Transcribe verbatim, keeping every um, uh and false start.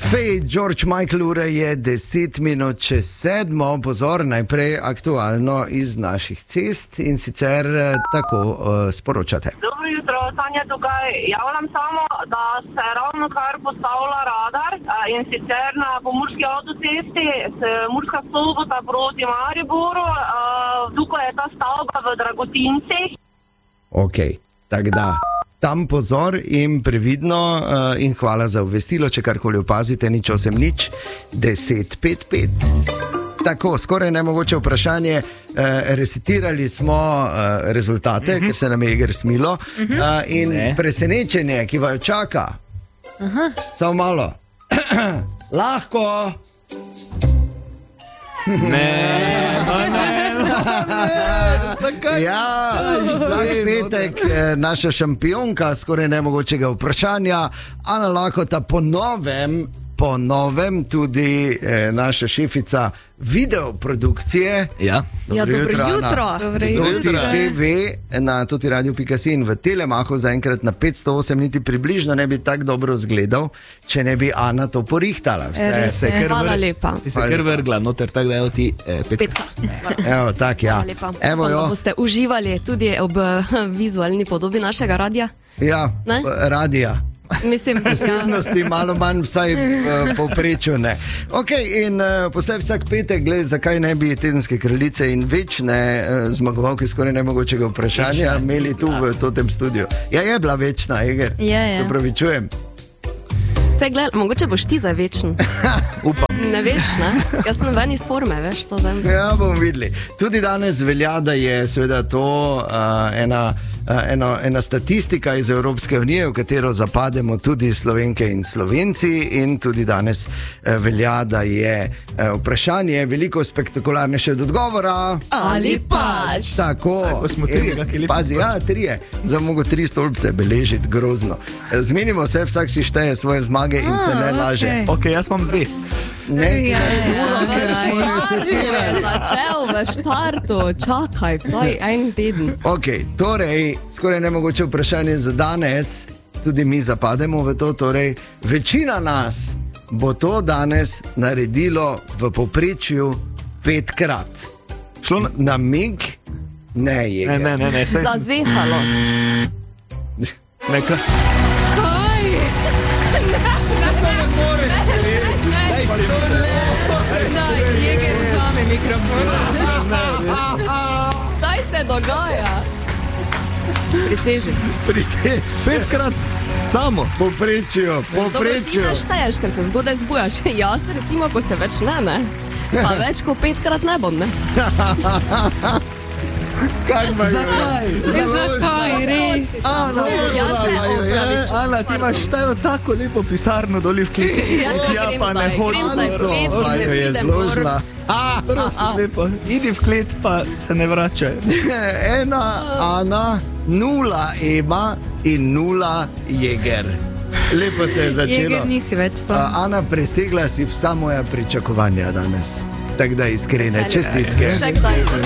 Fate, George Michael, ura je deset minut čez sedmo, pozor, najprej aktualno iz naših cest in sicer tako uh, sporočate. Dobro jutro, Tanja tukaj. Javljam samo, da se ravno kar postavlja radar uh, in sicer na pomurski avtocesti se Murska Sobota proti Mariboru, uh, tukaj je ta stavba v Dragotincih. Ok, tak da. Tam pozor in previdno uh, in hvala za obvestilo, če karkoli opazite, nič osem nič, deset pet pet. Tako, skoraj nemogoče vprašanje, uh, resetirali smo uh, rezultate, uh-huh. ker se nam je iger smilo uh-huh. uh, in ne. Presenečenje, ki vaju čaka. Aha. Samo malo. Lahko. Ne, ne, ne. Ja, vsak petek naša šampionka skoraj nemogočega vprašanja, Ana Lakota, po novem, po novem tudi eh, naša šefica videoprodukcije. Ja, ja dobro jutro. Tudi T V na tudi radio pika si in v Telemahu zaenkrat na petsto osem niti približno ne bi tako dobro izgledal, če ne bi Ana to porihtala. Vse se je, hvala vr... lepa. Ti se kar vrgla, noter tako da je ti eh, petka. Petka. Evo, tak, ja. Evo, jo. Boste uživali tudi ob vizualni podobi našega radia? Ja, ne? Radija. Mislim, posebnosti malo manj, vsaj uh, povprečju ne. Ok, in uh, poslej vsak petek, gled, zakaj ne bi tedenske kraljice in večne uh, zmagovalke skoraj nemogočega vprašanja imeli tu v tem studiu. Ja, je bila večna, Eger. Je, je. Se pravičujem. Se gled, mogoče boš ti za večen. Upam. Ne veš, ne? Jaz sem ven iz forme, veš, to zdaj. Ja, bomo videli. Tudi danes velja, da je seveda to uh, ena Eno, ena statistika iz Evropske unije, v katero zapademo tudi Slovenke in Slovenci, in tudi danes eh, velja, da je eh, vprašanje veliko spektakularnejše od odgovora. Ali pač. Tako. Tako smo tri, in, pazi, ja, trije. Zdaj mogo tri stolpce beležiti, grozno. Zmenimo se, vsak si šteje svoje zmage in A, se ne laže. Okay. ok, jaz imam dve. Ne, ki ja, ne zmuro, ker smo resetirali. Začel v štartu, čakaj, vsaj en teden. Ok, torej, skoraj nemogoče vprašanje za danes, tudi mi zapademo v to, torej, večina nas bo to danes naredilo v povprečju petkrat. Šlo na, na mig? Ne, je. Ne, ne, ne, ne. Saj... Zazehalo. Neka. Kaj? Se to ne more. Daj se Daj, Jeger, vzame mikrofon. Kaj se dogaja? Priseži. Priseži. Petkrat samo. Povprečju, povprečju. Dobro, ti našteješ, ker se zgodaj zbujaš. Jaz recimo, ko se več ne, ne. Pa več kot petkrat ne bom, ne. Kaj pa je? Zakaj? Zakaj, res? Ana, Jaz se opravičujem. Ana, ti imaš tajno tako lepo pisarno doli v kleti. Jaz se grem zdaj, grem zdaj v klet, Aj, jo je zložila. Prosim, lepo. Idi v klet, pa se ne vračaj. Ena Ana, nula Ema in nula Jeger. Lepo se je začelo. Jeger nisi več sam. Ana, presegla si vsa moja pričakovanja danes. Tako da iskrene čestitke. Še kdaj.